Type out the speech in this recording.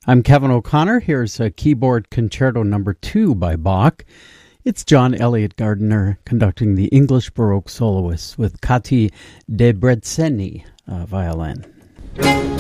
I'm Kevin O'Connor. Here's a keyboard concerto number 2 by Bach. It's John Eliot Gardiner conducting the English Baroque soloists with Kati Debreceni violin.